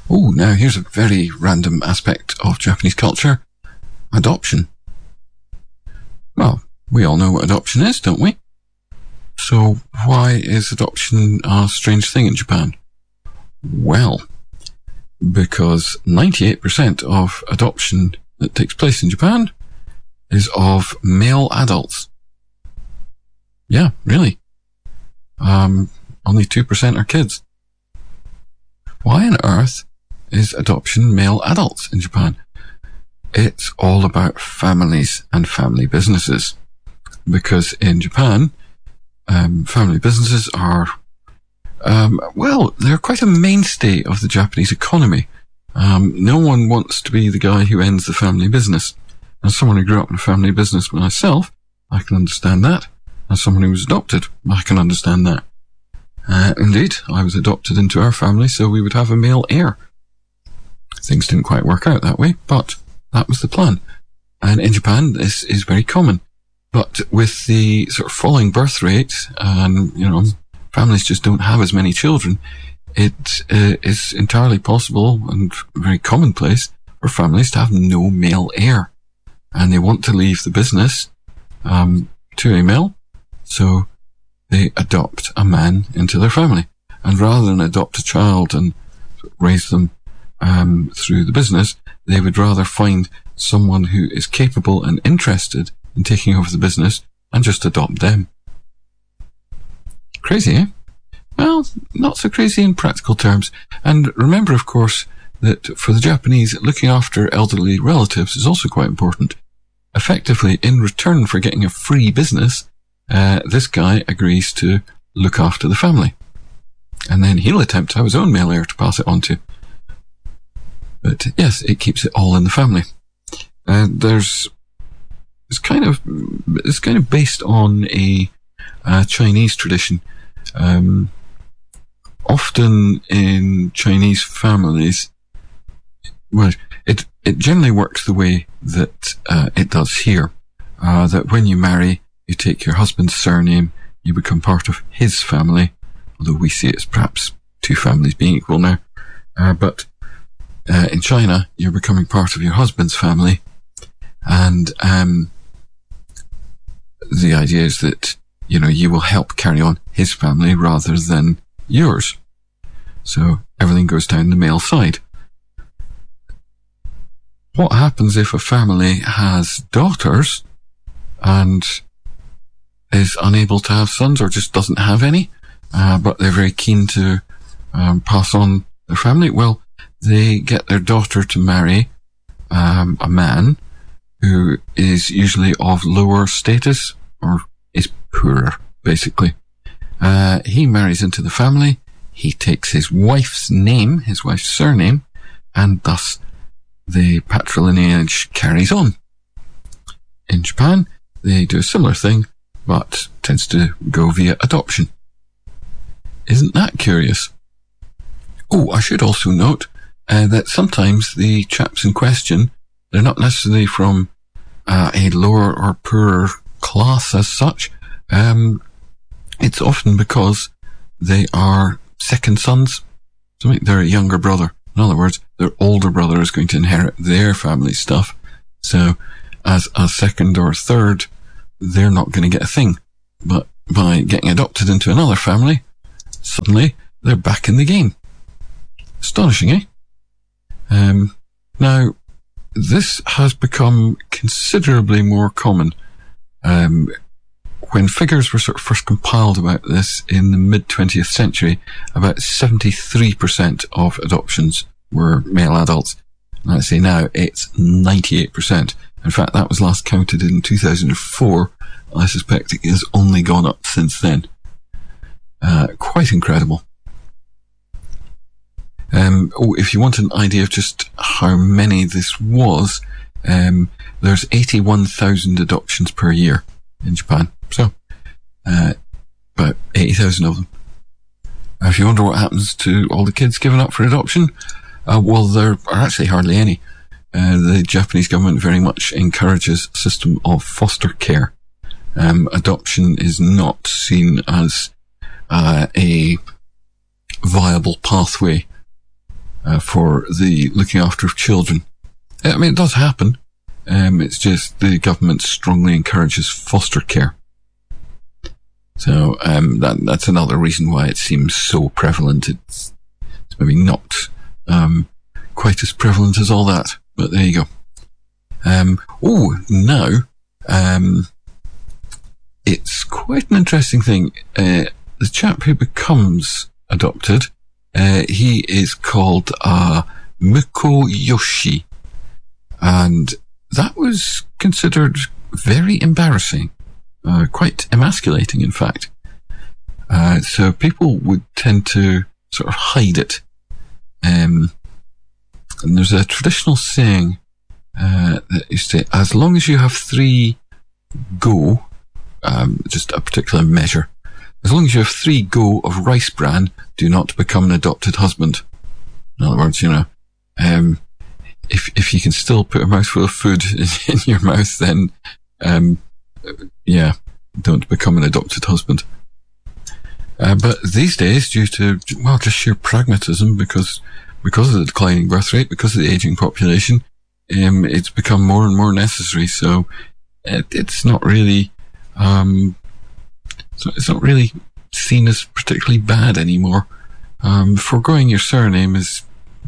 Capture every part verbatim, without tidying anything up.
Oh, now here's a very random aspect of Japanese culture. Adoption. Well, we all know what adoption is, don't we? So why is adoption a strange thing in Japan? Well, because ninety-eight percent of adoption that takes place in Japan is of male adults. Yeah, really. Um, only two percent are kids. Why on earth is adoption male adults in Japan? It's all about families and family businesses. Because in Japan, um, family businesses are, um, well, they're quite a mainstay of the Japanese economy. Um, no one wants to be the guy who ends the family business. As someone who grew up in a family business myself, I can understand that. As someone who was adopted, I can understand that. Uh, indeed, I was adopted into our family so we would have a male heir. Things didn't quite work out that way, but that was the plan. And in Japan, this is very common. But with the sort of falling birth rate, and, you know, families just don't have as many children, it uh, is entirely possible and very commonplace for families to have no male heir. And they want to leave the business um, to a male, so they adopt a man into their family. And rather than adopt a child and raise them um, through the business, they would rather find someone who is capable and interested in taking over the business and just adopt them. Crazy, eh? Well, not so crazy in practical terms. And remember, of course, that for the Japanese, looking after elderly relatives is also quite important. Effectively, in return for getting a free business, uh, this guy agrees to look after the family. And then he'll attempt to have his own male heir to pass it on to. But yes, it keeps it all in the family. Uh, there's, it's kind of, it's kind of based on a, a Chinese tradition. Um, often in Chinese families, well, it, it generally works the way that uh, it does here. Uh, that when you marry, you take your husband's surname, you become part of his family, although we see it as perhaps two families being equal now. Uh, but uh, in China, you're becoming part of your husband's family, and um, the idea is that, you know, you will help carry on his family rather than yours. So everything goes down the male side. What happens if a family has daughters and is unable to have sons, or just doesn't have any, uh, but they're very keen to um, pass on their family? Well, they get their daughter to marry um, a man who is usually of lower status, or is poorer, basically. Uh, he marries into the family, he takes his wife's name, his wife's surname, and thus the patrilineage carries on. In Japan, they do a similar thing, but tends to go via adoption. Isn't that curious? Oh, I should also note uh, that sometimes the chaps in question, they're not necessarily from uh, a lower or poorer class as such. Um, it's often because they are second sons. So they're a younger brother. In other words, their older brother is going to inherit their family stuff. So as a second or third, they're not going to get a thing. But by getting adopted into another family, suddenly they're back in the game. Astonishing, eh? Um, now, this has become considerably more common. Um, when figures were sort of first compiled about this in the mid-twentieth century, about seventy-three percent of adoptions were male adults. And I'd say now it's ninety-eight percent. In fact, that was last counted in two thousand four. I suspect it has only gone up since then. Uh, quite incredible. Um, oh, if you want an idea of just how many this was, um, there's eighty-one thousand adoptions per year in Japan. So, uh, about eighty thousand of them. Uh, if you wonder what happens to all the kids given up for adoption, uh, well, there are actually hardly any. Uh, the Japanese government very much encourages a system of foster care. Um, adoption is not seen as uh, a viable pathway uh, for the looking after of children. I mean, it does happen. Um, it's just the government strongly encourages foster care. So um, that that's another reason why it seems so prevalent. It's, it's maybe not um, quite as prevalent as all that, but there you go. Um, oh, now um, it's quite an interesting thing. Uh, the chap who becomes adopted, uh, he is called uh, Mukoyoshi, and that was considered very embarrassing. Uh, quite emasculating, in fact. Uh, so people would tend to sort of hide it. Um, and there's a traditional saying uh, that you say, as long as you have three go, um, just a particular measure, as long as you have three go of rice bran, do not become an adopted husband. In other words, you know, um, if if you can still put a mouthful of food in, in your mouth, then um, yeah, don't become an adopted husband. Uh, but these days, due to, well, just sheer pragmatism, because because of the declining birth rate, because of the aging population, um, it's become more and more necessary. So it, it's not really, um, so it's not really seen as particularly bad anymore. Um, foregoing your surname is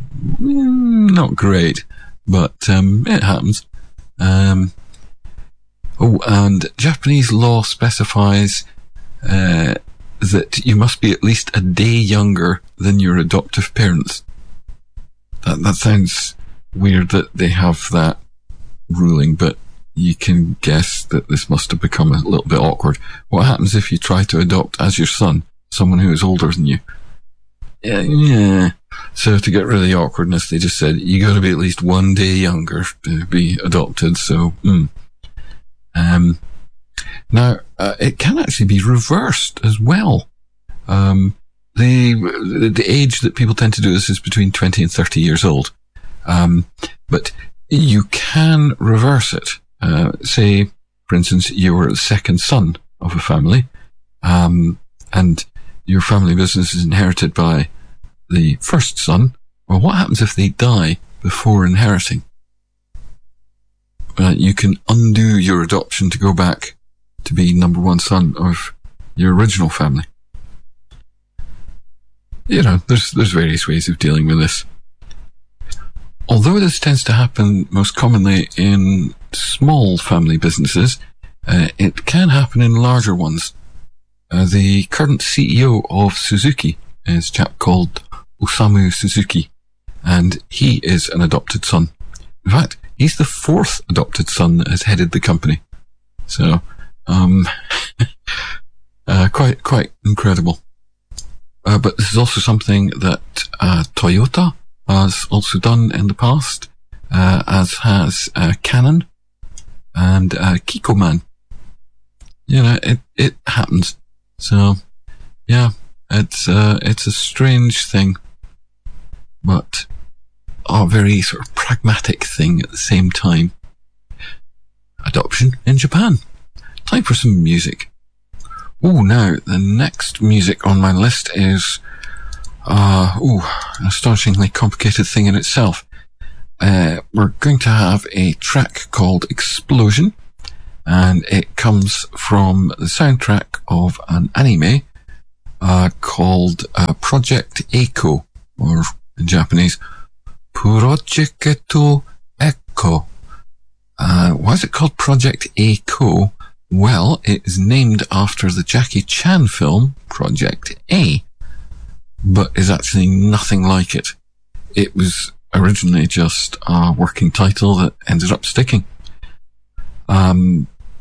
mm, not great, but um, it happens. Um, Oh, and Japanese law specifies uh, that you must be at least a day younger than your adoptive parents. That that sounds weird that they have that ruling, but you can guess that this must have become a little bit awkward. What happens if you try to adopt as your son someone who is older than you? Yeah, yeah. So to get rid of the awkwardness, they just said, you got to be at least one day younger to be adopted, so... Mm. Um, now, uh, it can actually be reversed as well. Um, the, the age that people tend to do this is between twenty and thirty years old. Um, but you can reverse it. Uh, say, for instance, you were the second son of a family, um, and your family business is inherited by the first son. Well, what happens if they die before inheriting? Uh, you can undo your adoption to go back to be number one son of your original family. You know, there's there's various ways of dealing with this. Although this tends to happen most commonly in small family businesses, uh, it can happen in larger ones. Uh, the current C E O of Suzuki is a chap called Osamu Suzuki, and he is an adopted son. In fact, he's the fourth adopted son that has headed the company. So, um, uh, quite, quite incredible. Uh, but this is also something that, uh, Toyota has also done in the past, uh, as has, uh, Canon and, uh, Kikoman. You know, it, it happens. So, yeah, it's, uh, it's a strange thing, but a very sort of pragmatic thing at the same time. Adoption in Japan. Time for some music. Oh, now, the next music on my list is, uh, oh, an astonishingly complicated thing in itself. Uh, we're going to have a track called Explosion, and it comes from the soundtrack of an anime, uh, called, uh, Project Echo, or in Japanese, Project Echo. Uh, why is it called Project Echo? Well, it is named after the Jackie Chan film, Project A, but is actually nothing like it. It was originally just a working title that ended up sticking. Um,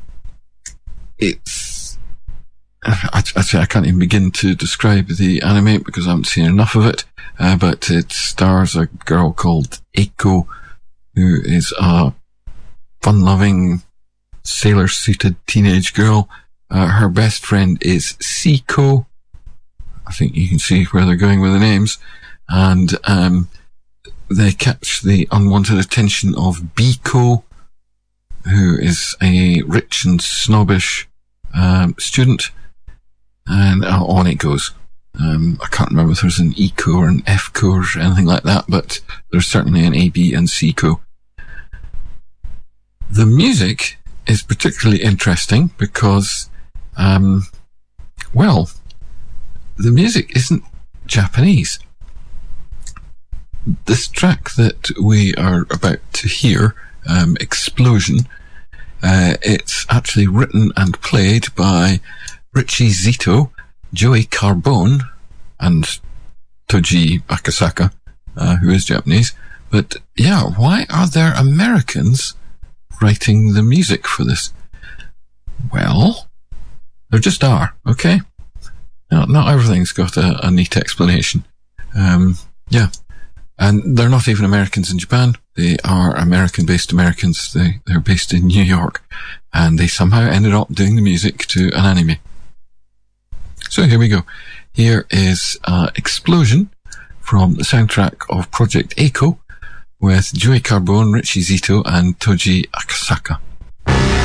it's, actually, I can't even begin to describe the anime because I haven't seen enough of it. Uh, but it stars a girl called Eiko, who is a fun-loving, sailor-suited teenage girl. Uh, her best friend is Seiko. I think you can see where they're going with the names. And um, they catch the unwanted attention of Biko, who is a rich and snobbish um, student. And uh, on it goes. Um, I can't remember if there's an E C O or an F C O or anything like that, but there's certainly an A, B, and C C O. The music is particularly interesting because, um, well, the music isn't Japanese. This track that we are about to hear, um, Explosion, uh, it's actually written and played by Richie Zito, Joey Carbone, and Toji Akasaka, uh, who is Japanese. But yeah, why are there Americans writing the music for this? Well, there just are, okay? Not, not everything's got a, a neat explanation. Um, yeah. And they're not even Americans in Japan. They are American-based Americans. They, they're based in New York. And they somehow ended up doing the music to an anime. So here we go. Here is uh, Explosion from the soundtrack of Project A C O with Joey Carbone, Richie Zito, and Toji Akasaka.